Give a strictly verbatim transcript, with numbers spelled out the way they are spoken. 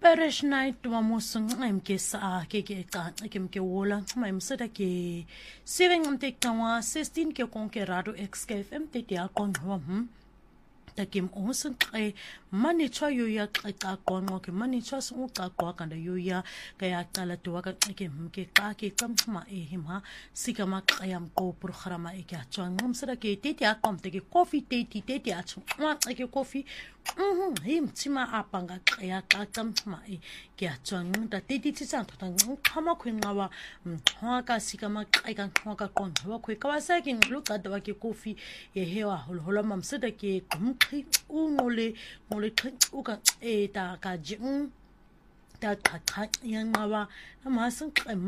Parish night wa musung ngam ke sa ke ke ka kem ke wola mai msada ke seven ngam te kawa sixteen ke kon ke rado X K F M te te akon ho hm ta kem onsun ke mani chwa yo ya ka kon ngo ke mani chwa su ka kwa ka da yo ya ka ya kala to ka ke hm ke ka ke kam ma e hima sika ma ka yam ko programa e ka chwa ngam msada ke te te akom te ke coffee te te te te achu ma ke coffee mhm him tima apanga ya ka kam ma e ke chwa ngam ta te te tsang ta ngam kama khwen ngawa ha ka sika ma ka ka ka kon wa khwe ka wa sa ke nglu ka da ke coffee ye hewa hol hol mam msada ke kum u ngole ngole u ka e ta ka jing ta ka ka yang ma wa ma san